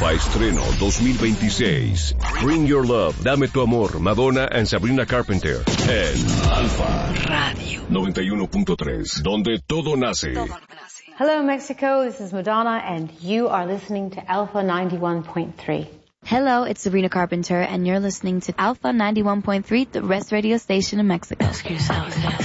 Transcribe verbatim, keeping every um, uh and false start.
Alpha Estreno dos mil veintiséis. Bring Your Love, Dame Tu Amor, Madonna and Sabrina Carpenter. En Alpha Radio noventa y uno punto tres, donde todo nace. Hello Mexico, this is Madonna and you are listening to Alpha ninety-one point three. Hello, it's Sabrina Carpenter and you're listening to Alpha ninety-one point three, the best radio station in Mexico. Ask yourself